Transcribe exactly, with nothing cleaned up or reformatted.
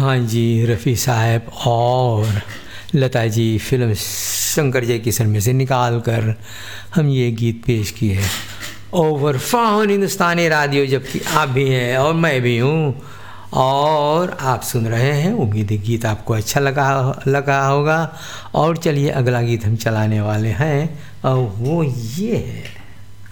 हाँ जी, रफ़ी साहब और लता जी फिल्म शंकर जय किशन में से निकाल कर हम ये गीत पेश किए ओवर फाउन हिंदुस्तानी रेडियो, जबकि आप भी हैं और मैं भी हूँ और आप सुन रहे हैं। उम्मीद है गीत आपको अच्छा लगा लगा होगा। और चलिए अगला गीत हम चलाने वाले हैं और वो ये है।